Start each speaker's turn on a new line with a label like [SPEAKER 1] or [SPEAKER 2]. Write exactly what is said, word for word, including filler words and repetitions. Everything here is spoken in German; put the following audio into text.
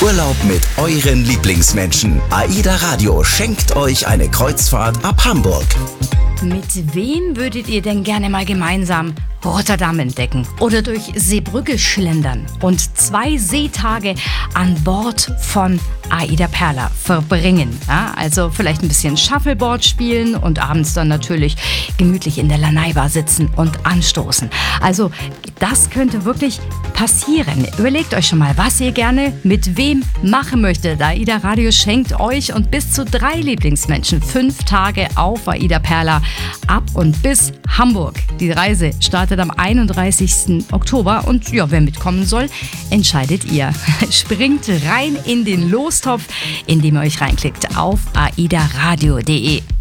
[SPEAKER 1] Urlaub mit euren Lieblingsmenschen. AIDA Radio schenkt euch eine Kreuzfahrt ab Hamburg.
[SPEAKER 2] Mit wem würdet ihr denn gerne mal gemeinsam Rotterdam entdecken oder durch Seebrugge schlendern und zwei Seetage an Bord von AIDA Perla verbringen? Ja, also vielleicht ein bisschen Shuffleboard spielen und abends dann natürlich gemütlich in der Lanai-Bar sitzen und anstoßen. Also das könnte wirklich passieren. Überlegt euch schon mal, was ihr gerne mit wem machen möchtet. AIDA Radio schenkt euch und bis zu drei Lieblingsmenschen fünf Tage auf AIDA Perla ab und bis Hamburg. Die Reise startet am einunddreißigsten Oktober und ja, wer mitkommen soll, entscheidet ihr. Springt rein in den Lostopf, indem ihr euch reinklickt auf aidaradio punkt de.